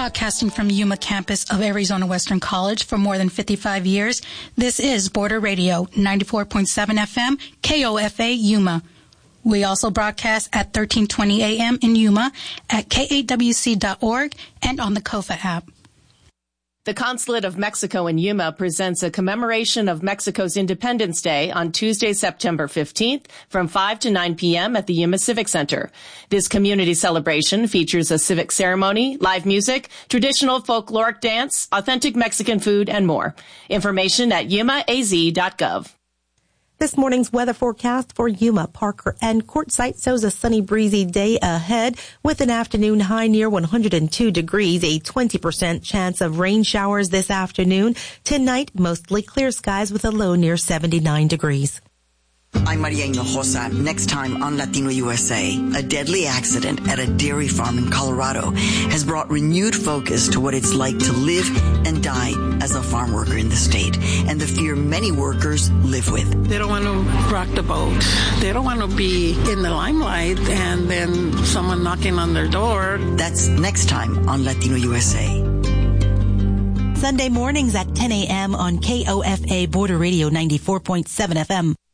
Broadcasting from Yuma campus of Arizona Western College for more than 55 years, this is Border Radio, 94.7 FM, KOFA Yuma. We also broadcast at 1320 AM in Yuma, at KAWC.org, and on the KOFA app. The Consulate of Mexico in Yuma presents a commemoration of Mexico's Independence Day on Tuesday, September 15th from 5 to 9 p.m. at the Yuma Civic Center. This community celebration features a civic ceremony, live music, traditional folkloric dance, authentic Mexican food, and more. Information at yumaaz.gov. This morning's weather forecast for Yuma, Parker, and Quartzsite shows a sunny, breezy day ahead with an afternoon high near 102 degrees, a 20% chance of rain showers this afternoon. Tonight, mostly clear skies with a low near 79 degrees. I'm Maria Hinojosa. Next time on Latino USA, a deadly accident at a dairy farm in Colorado has brought renewed focus to what it's like to live and die as a farm worker in the state, and the fear many workers live with. They don't want to rock the boat. They don't want to be in the limelight and then someone knocking on their door. That's next time on Latino USA. Sunday mornings at 10 a.m. on KOFA Border Radio 94.7 FM.